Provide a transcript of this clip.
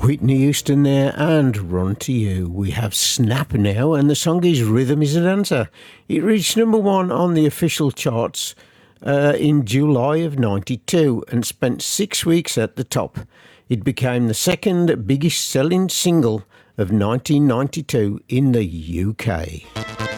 Whitney Houston there and Run to You. We have Snap now, and the song is Rhythm is a Dancer. It reached number one on the official charts in July of 92 and spent 6 weeks at the top. It became the second biggest selling single of 1992 in the UK.